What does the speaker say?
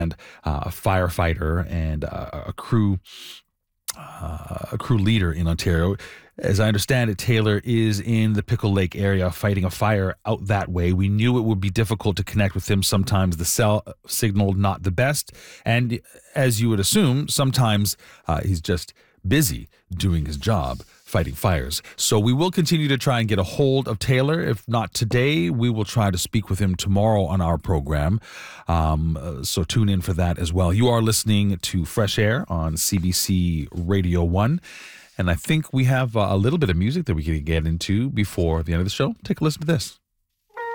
a firefighter and a crew leader in Ontario. As I understand it, Taylor is in the Pickle Lake area fighting a fire out that way. We knew it would be difficult to connect with him. Sometimes the cell signal not the best. And as you would assume, sometimes he's just busy doing his job fighting fires. So we will continue to try and get a hold of Taylor. If not today, we will try to speak with him tomorrow on our program. So tune in for that as well. You are listening to Fresh Air on CBC Radio 1. And I think we have a little bit of music that we can get into before the end of the show. Take a listen to this.